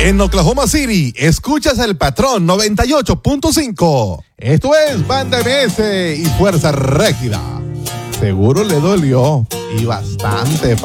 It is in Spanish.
En Oklahoma City, escuchas el Patrón 98.5. Esto es Banda MS y Fuerza Régida. Seguro le dolió y bastante,